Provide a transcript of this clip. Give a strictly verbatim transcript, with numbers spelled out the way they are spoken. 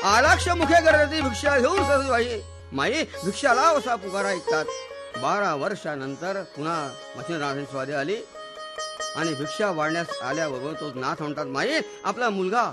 आलाक्ष मुखे करती भिक्षा घेऊन सजबाई माई भिक्षा लाव असा पुकारा ऐकतात। बारा वर्षानंतर पुन्हा मच्छिंद्रनाथांची स्वारी आली आणि भिक्षा वाढण्यास आल्याबरोबर तो नाथ म्हणतात, माई आपला मुलगा